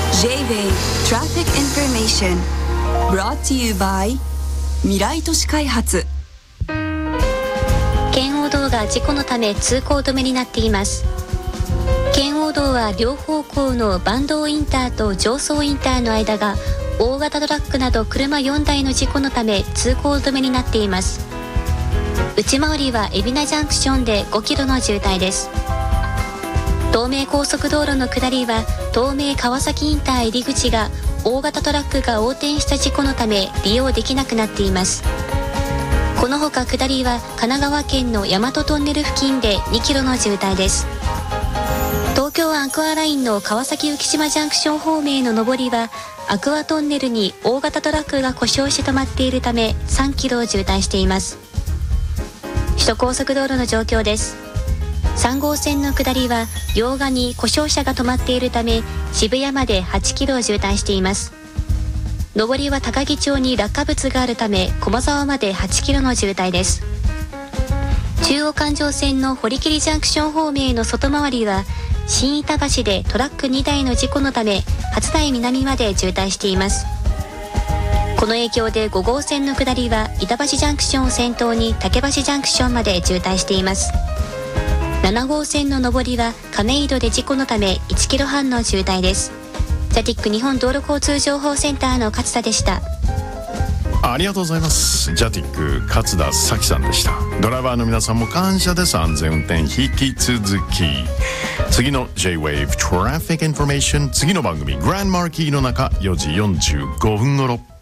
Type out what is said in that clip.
J-Way Traffic Information Brought to you by 未来都市開発。 圏央道が事故のため通行止めになっています。圏央道は両方向の坂東インターと常総インターの間が大型トラックなど車4台の事故のため通行止めになっています。内回りは海老名ジャンクションで5キロの渋滞です。東名高速道路の下りは東名川崎インター入り口が大型トラックが横転した事故のため利用できなくなっています。このほか下りは神奈川県の大和トンネル付近で2キロの渋滞です。東京アクアラインの川崎浮島ジャンクション方面への上りはアクアトンネルに大型トラックが故障して止まっているため3キロ渋滞しています。首都高速道路の状況です。3号線の下りは両側に故障車が止まっているため渋谷まで8キロ渋滞しています。上りは高木町に落下物があるため駒沢まで8キロの渋滞です。中央環状線の堀切ジャンクション方面への外回りは新板橋でトラック2台の事故のため初台南まで渋滞しています。この影響で5号線の下りは板橋ジャンクションを先頭に竹橋ジャンクションまで渋滞しています。7号線の上りは亀戸で事故のため1キロ半の渋滞です。ジャティック日本道路交通情報センターの勝田でした。 ありがとうございます。ジャティック勝田咲さんでした。ドライバーの皆さんも感謝です。安全運転引き続き。次の J-Wave Traffic Information 次の番組グランドマーキーの中4時45分頃。